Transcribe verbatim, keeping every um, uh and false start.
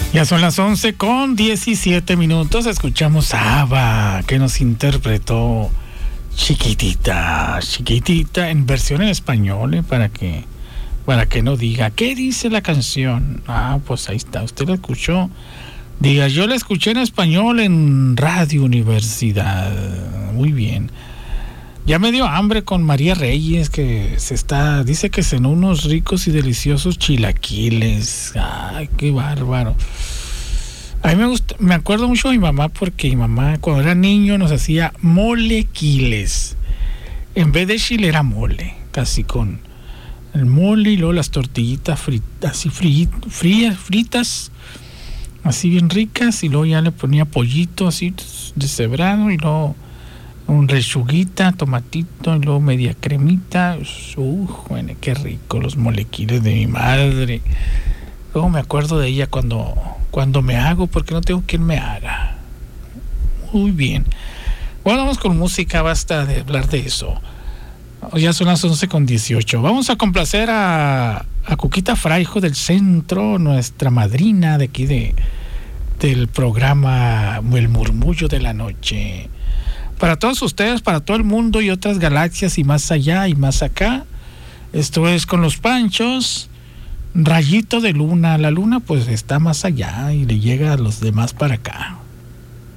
Ya son las once con diecisiete minutos. Escuchamos a ABBA, que nos interpretó Chiquitita, Chiquitita, en versión en español, ¿eh? para que para que no diga, ¿qué dice la canción? Ah, pues ahí está, usted la escuchó. Diga, yo la escuché en español en Radio Universidad. Muy bien. Ya me dio hambre con María Reyes, que se está, dice que cenó unos ricos y deliciosos chilaquiles. Ay, qué bárbaro. A mí me gusta, me acuerdo mucho de mi mamá, porque mi mamá cuando era niño nos hacía molequiles. En vez de chile era mole, casi con el mole y luego las tortillitas fritas, así frías, frías, fritas, así bien ricas, y luego ya le ponía pollito así deshebrado y luego un lechuguita, tomatito y luego media cremita. Uf, bueno, qué rico los molequiles de mi madre. Luego me acuerdo de ella cuando, cuando me hago, porque no tengo quien me haga. Muy bien. Bueno, vamos con música, basta de hablar de eso. Ya son las once con dieciocho. Vamos a complacer a, a Cuquita Fraijo del Centro, nuestra madrina de aquí de, del programa El Murmullo de la Noche. Para todos ustedes, para todo el mundo y otras galaxias y más allá y más acá. Esto es con los Panchos, Rayito de Luna. La luna pues está más allá y le llega a los demás para acá.